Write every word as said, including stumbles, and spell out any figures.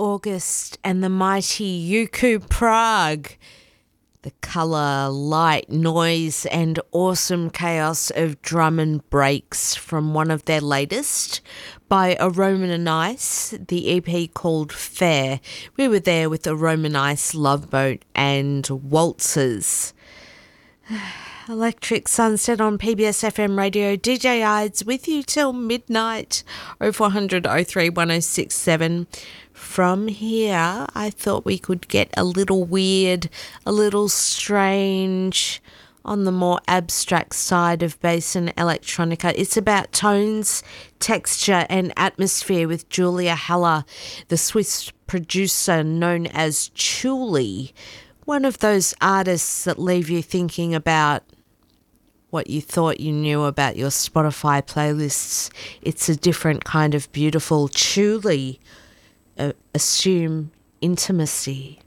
August and the mighty Yuku Prague. The colour, light, noise and awesome chaos of drum and breaks from one of their latest by Aroma and Ice, the E P called Fair. We were there with Aroma and Ice, Love Boat and Waltzes. Electric Sunset on P B S F M radio. D J Ides with you till midnight. oh four hundred oh three one oh six seven. From here, I thought we could get a little weird, a little strange on the more abstract side of bass and electronica. It's about tones, texture and atmosphere with Julia Haller, the Swiss producer known as Chuli. One of those artists that leave you thinking about what you thought you knew about your Spotify playlists. It's a different kind of beautiful Chuli. Uh, assume intimacy.